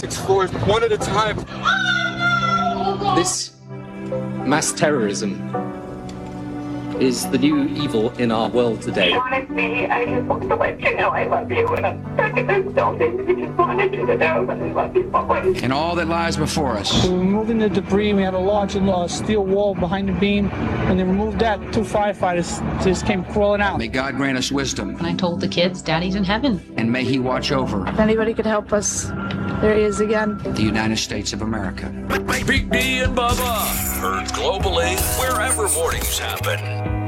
6 floors, one at a time. This mass terrorism is the new evil in our world today. Honestly, I just want to let you know I love you, and I'm stuck in this building. I just wanted you to know that I love you always. And all that lies before us. We were moving the debris. We had a large steel wall behind the beam. When they removed that, 2 firefighters just came crawling out. May God grant us wisdom. And I told the kids, Daddy's in heaven. And may He watch over If anybody could help us, there he is again. the United States of America. Big D and Bubba. Heard globally wherever mornings happen.